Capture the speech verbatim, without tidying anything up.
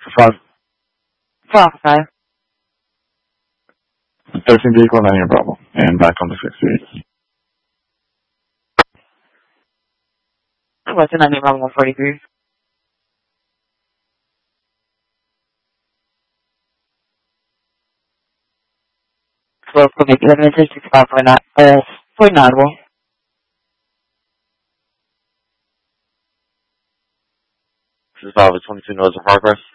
Five. Five, five. thirteen vehicle, nine your Bravo. And back on the sixty-eight. What's the nine Bravo one forty-three? twelve Quebec, eleven sixty-five for not, uh, for Nodwell. This is Bravo twenty-two Northern Progress.